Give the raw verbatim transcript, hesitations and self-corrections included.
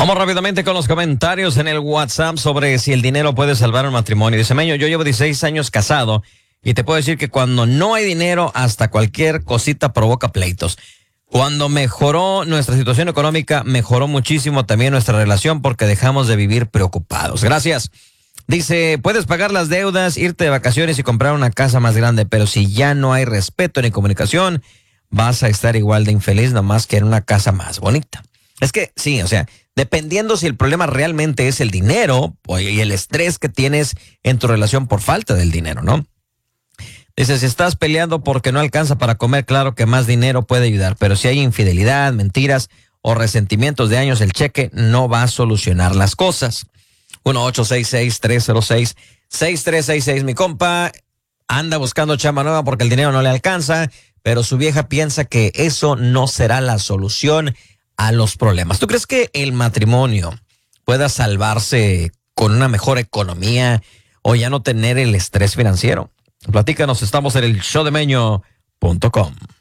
Vamos rápidamente con los comentarios en el WhatsApp sobre si el dinero puede salvar un matrimonio. Dice Meño, yo llevo dieciséis años casado y te puedo decir que cuando no hay dinero, hasta cualquier cosita provoca pleitos. Cuando mejoró nuestra situación económica, mejoró muchísimo también nuestra relación porque dejamos de vivir preocupados. Gracias. Dice, puedes pagar las deudas, irte de vacaciones y comprar una casa más grande, pero si ya no hay respeto ni comunicación, vas a estar igual de infeliz, nomás que en una casa más bonita. Es que sí, o sea, dependiendo si el problema realmente es el dinero y el estrés que tienes en tu relación por falta del dinero, ¿no? Dice, si estás peleando porque no alcanza para comer, claro que más dinero puede ayudar, pero si hay infidelidad, mentiras o resentimientos de años, el cheque no va a solucionar las cosas. uno ocho seis seis, tres cero seis, seis tres seis seis. Mi compa anda buscando chamba nueva porque el dinero no le alcanza, pero su vieja piensa que eso no será la solución a los problemas. ¿Tú crees que el matrimonio pueda salvarse con una mejor economía o ya no tener el estrés financiero? Platícanos, estamos en el show de meño punto com.